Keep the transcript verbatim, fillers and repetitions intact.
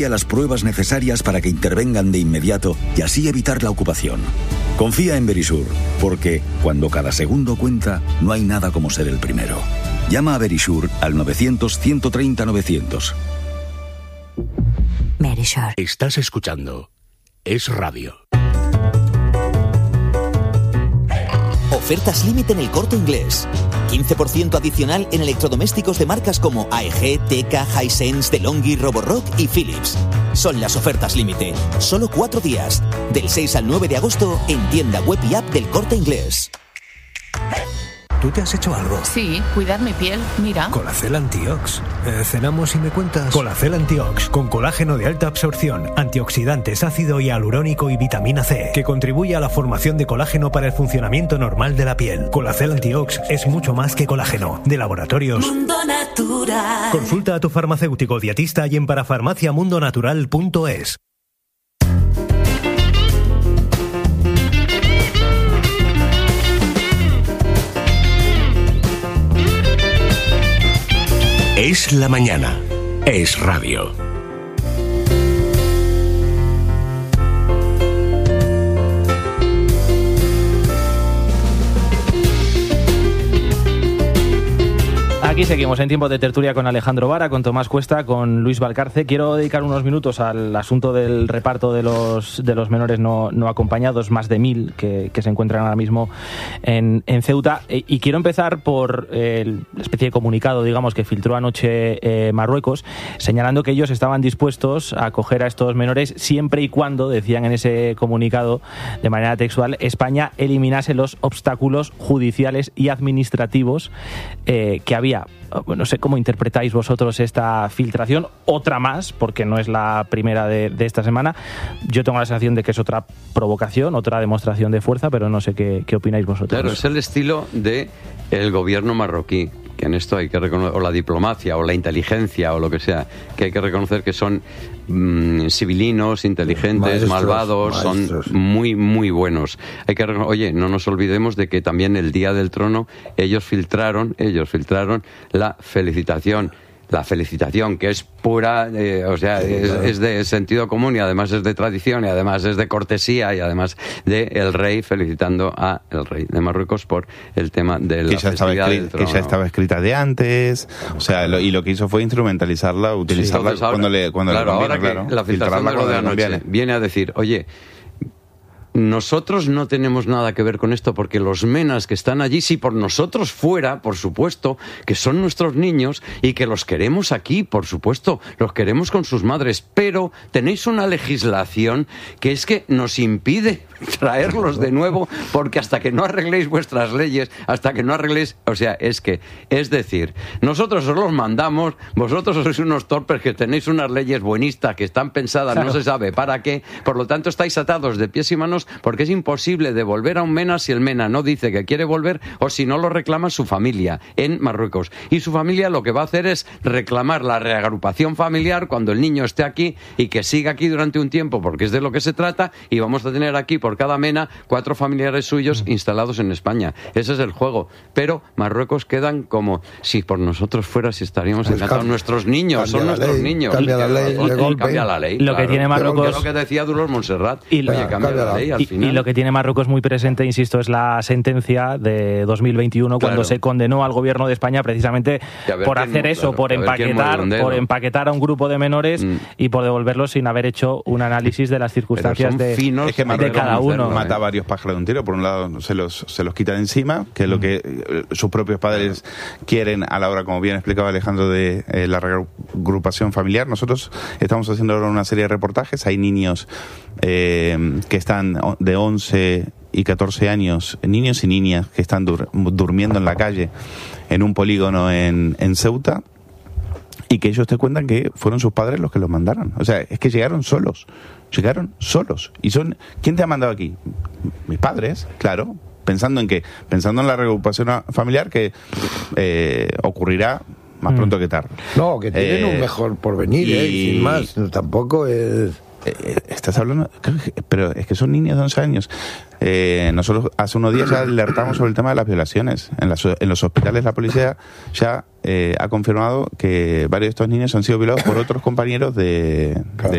las pruebas necesarias para que intervengan de inmediato y así evitar la ocupación. Confía en Verisur, porque cuando cada segundo cuenta, no hay nada como ser el primero. Llama a Verisur al novecientos, ciento treinta, novecientos. Verisur. Estás escuchando Es Radio. Ofertas límite en El Corte Inglés. quince por ciento adicional en electrodomésticos de marcas como A E G, Teka, Hisense, DeLonghi, Roborock y Philips. Son las ofertas límite. Solo cuatro días. Del seis al nueve de agosto en tienda web y app del Corte Inglés. ¿Tú te has hecho algo? Sí, cuidar mi piel, mira. Colacel Antiox. Eh, ¿Cenamos y me cuentas? Colacel Antiox, con colágeno de alta absorción, antioxidantes, ácido hialurónico y vitamina C, que contribuye a la formación de colágeno para el funcionamiento normal de la piel. Colacel Antiox es mucho más que colágeno. De Laboratorios Mundo Natural. Consulta a tu farmacéutico dietista y en parafarmacia mundo natural punto es. Es la mañana. Es Radio. Aquí seguimos en tiempo de tertulia con Alejandro Vara, con Tomás Cuesta, con Luis Valcarce. Quiero dedicar unos minutos al asunto del reparto de los, de los menores no, no acompañados, más de mil que, que se encuentran ahora mismo en, en Ceuta. Y, y quiero empezar por eh, la especie de comunicado, digamos, que filtró anoche eh, Marruecos, señalando que ellos estaban dispuestos a acoger a estos menores siempre y cuando, decían en ese comunicado de manera textual, España eliminase los obstáculos judiciales y administrativos eh, que había. No sé cómo interpretáis vosotros esta filtración, otra más, porque no es la primera de, de esta semana. Yo tengo la sensación de que es otra provocación, otra demostración de fuerza, pero no sé qué, qué opináis vosotros. Claro, es el estilo de el gobierno marroquí, que en esto hay que reconocer, o la diplomacia, o la inteligencia, o lo que sea, que hay que reconocer que son mmm, civilinos, inteligentes, maestros, malvados, maestros. Son muy, muy buenos. Hay que reconocer, oye, no nos olvidemos de que también el día del trono ellos filtraron, ellos filtraron la felicitación. La felicitación, que es pura, eh, o sea, sí, es, claro. es de sentido común y además es de tradición y además es de cortesía y además de el rey felicitando a el rey de Marruecos por el tema de la que ya estaba escrita, del trono. Que ya estaba escrita de antes, o sea, lo, y lo que hizo fue instrumentalizarla, utilizarla sí, cuando le cuando claro, le conviene, ahora que claro. La filtración de lo de anoche viene a decir, oye, nosotros no tenemos nada que ver con esto porque los menas que están allí, si por nosotros fuera, por supuesto, que son nuestros niños y que los queremos aquí, por supuesto, los queremos con sus madres, pero tenéis una legislación que es que nos impide traerlos de nuevo porque hasta que no arregléis vuestras leyes, hasta que no arregléis, o sea, es que, es decir, nosotros os los mandamos, vosotros sois unos torpes que tenéis unas leyes buenistas que están pensadas, claro. No se sabe para qué, por lo tanto estáis atados de pies y manos porque es imposible devolver a un mena si el mena no dice que quiere volver o si no lo reclama su familia en Marruecos. Y su familia lo que va a hacer es reclamar la reagrupación familiar cuando el niño esté aquí y que siga aquí durante un tiempo porque es de lo que se trata y vamos a tener aquí por cada mena cuatro familiares suyos instalados en España. Ese es el juego. Pero Marruecos quedan como si por nosotros fuera si estaríamos pues encantados. Nuestros niños, son nuestros ley, niños. Cambia la ley. Y, y, y cambia la ley. Lo claro. que tiene Marruecos... Es lo que decía Dolores Montserrat. Y, Oye, cambia, cambia la ley. Y, y lo que tiene Marruecos muy presente, insisto, es la sentencia de dos mil veintiuno claro. cuando se condenó al gobierno de España precisamente por hacer eso, claro, por empaquetar por empaquetar a un grupo de menores mm. y por devolverlos sin haber hecho un análisis de las circunstancias de, finos, es que de cada uno. Mata a varios pájaros de un tiro. Por un lado se los, se los quitan encima, que es lo que eh, sus propios padres quieren a la hora, como bien explicaba Alejandro, de eh, la reagrupación familiar. Nosotros estamos haciendo ahora una serie de reportajes. Hay niños eh, que están de once y catorce años, niños y niñas que están dur- durmiendo en la calle en un polígono en, en Ceuta, y que ellos te cuentan que fueron sus padres los que los mandaron. O sea, es que llegaron solos. Llegaron solos. Y son, ¿quién te ha mandado aquí? Mis padres, claro. Pensando en que, pensando en la reagrupación familiar que eh, ocurrirá más pronto que tarde. No, que tienen eh, un mejor porvenir, y, eh, sin más. No, tampoco es... Eh, estás hablando, pero es que son niños de once años. Eh, nosotros hace unos días ya alertamos sobre el tema de las violaciones. En, las, en los hospitales la policía ya eh, ha confirmado que varios de estos niños han sido violados por otros compañeros de, de